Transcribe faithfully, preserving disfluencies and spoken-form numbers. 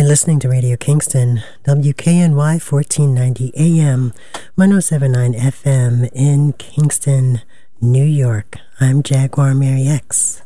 You're listening to Radio Kingston, W K N Y fourteen ninety A M, one oh seven point nine F M in Kingston, New York. I'm Jaguar Mary X.